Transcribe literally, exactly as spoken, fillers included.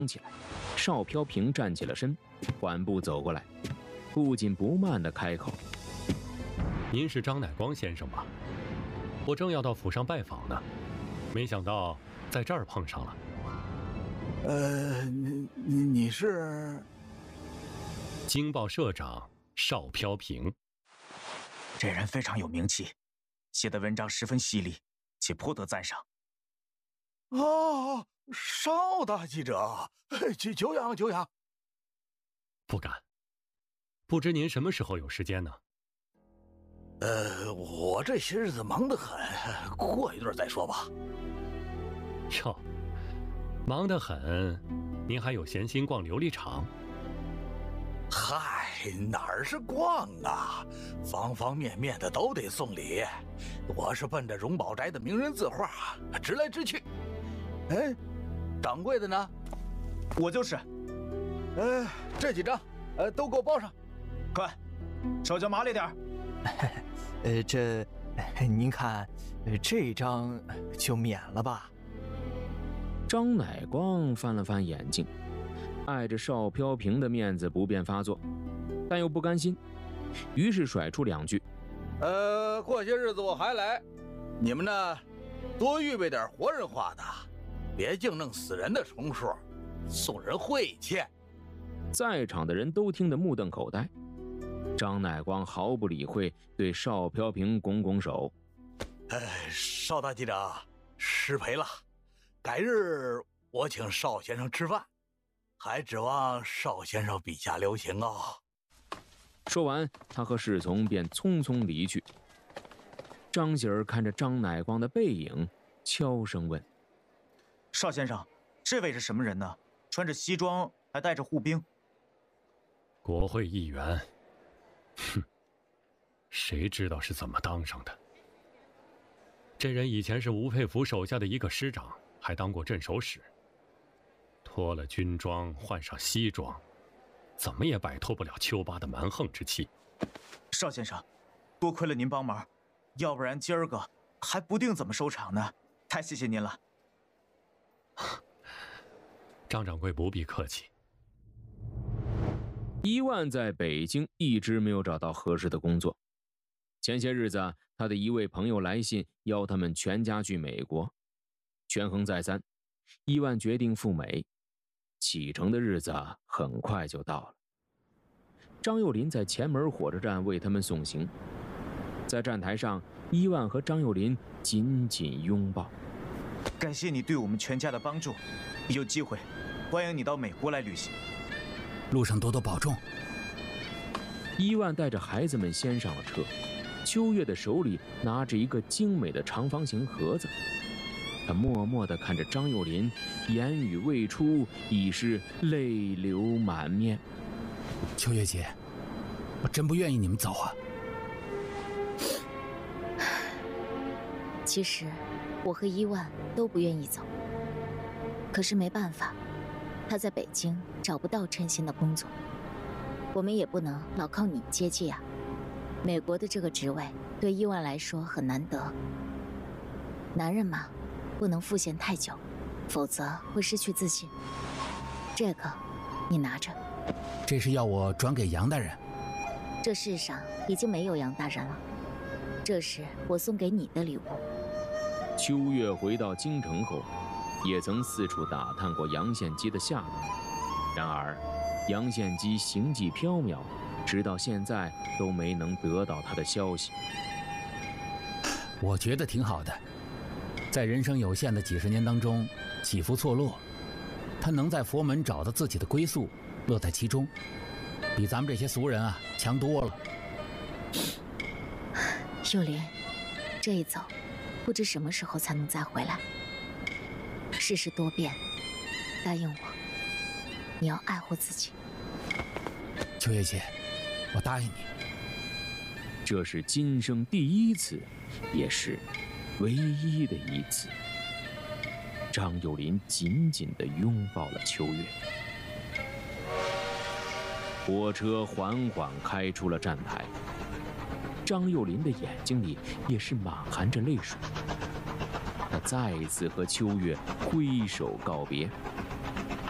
起来。邵飘萍站起了身，缓步走过来，不紧不慢地开口：“ 您是张乃光先生吧？我正要到府上拜访呢，没想到在这儿碰上了。” 呃，你你你是？ 京报社长邵飘萍。 这人非常有名气，写的文章十分犀利，且颇得赞赏。 哦，邵大记者，久久仰久仰。 不敢，不知您什么时候有时间呢？ 呃，我这些日子忙得很，过一段再说吧。 哟，忙得很，您还有闲心逛琉璃厂？ 嗨，哪儿是逛啊，方方面面的都得送礼。我是奔着荣宝斋的名人字画直来直去。哎，掌柜的呢？ 我就是。 呃，这几张，呃，都给我包上。 快，手脚麻利点儿。 呃，这，您看，这张就免了吧。 张乃光翻了翻眼睛，碍着邵飘萍的面子不便发作，但又不甘心，于是甩出两句：“ 呃，过些日子我还来，你们呢，多预备点活人画的，别净弄死人的重数，送人晦气。” 在场的人都听得目瞪口呆。张乃光毫不理会，对邵飘萍拱拱手：“ 哎，邵大记者，失陪了。改日我请邵先生吃饭，还指望邵先生笔下留情哦。” 说完，他和侍从便匆匆离去。张喜儿看着张乃光的背影，悄声问：“ 邵先生，这位是什么人呢？穿着西装，还带着护兵。” 国会议员。哼，谁知道是怎么当上的？这人以前是吴佩孚手下的一个师长，还当过镇守使。脱了军装，换上西装，怎么也摆脱不了丘巴的蛮横之气。 邵先生，多亏了您帮忙，要不然今儿个还不定怎么收场呢。太谢谢您了。 张掌柜不必客气。 伊万在北京一直没有找到合适的工作。前些日子，他的一位朋友来信邀他们全家去美国。权衡再三，伊万决定赴美。启程的日子很快就到了。张幼林在前门火车站为他们送行。在站台上，伊万和张幼林紧紧拥抱。 感谢你对我们全家的帮助，有机会欢迎你到美国来旅行。 路上多多保重。 伊万带着孩子们先上了车，秋月的手里拿着一个精美的长方形盒子，他默默地看着张幼林，言语未出，已是泪流满面。 秋月姐，我真不愿意你们走啊。 其实我和伊万都不愿意走，可是没办法，他在北京找不到称心的工作，我们也不能老靠你接济啊。美国的这个职位对伊万来说很难得，男人嘛，不能赋闲太久，否则会失去自信。这个你拿着。 这是要我转给杨大人。 这世上已经没有杨大人了，这是我送给你的礼物。 秋月回到京城后，也曾四处打探过杨献基的下落，然而杨献基行迹缥缈，直到现在都没能得到他的消息。 我觉得挺好的，在人生有限的几十年当中起伏错落，他能在佛门找到自己的归宿，乐在其中，比咱们这些俗人啊强多了。 幼林，这一走不知什么时候才能再回来。世事多变，答应我，你要爱护自己。 秋月姐，我答应你。 这是今生第一次，也是唯一的一次。张幼林紧紧地拥抱了秋月。火车缓缓开出了站台，张幼林的眼睛里也是满含着泪水。他再一次和秋月挥手告别。